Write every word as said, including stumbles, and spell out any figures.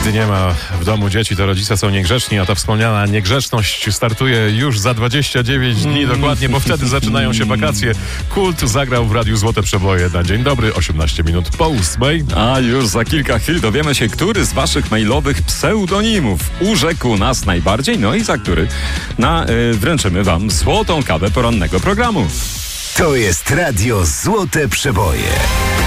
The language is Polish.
Gdy nie ma w domu dzieci, to rodzice są niegrzeczni, a ta wspomniana niegrzeczność startuje już za dwadzieścia dziewięć dni dokładnie, bo wtedy zaczynają się wakacje. Kult zagrał w Radiu Złote Przeboje na dzień dobry, osiemnaście minut po ósmej. A już za kilka chwil dowiemy się, który z waszych mailowych pseudonimów urzekł nas najbardziej, no i za który na, y, wręczymy wam złotą kawę porannego programu. To jest Radio Złote Przeboje.